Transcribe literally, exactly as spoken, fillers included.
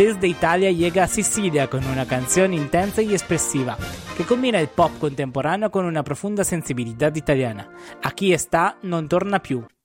Desde Italia llega a Sicilia con una canción intensa y expresiva que combina el pop contemporáneo con una profunda sensibilidad italiana. Aquí está Non torna più.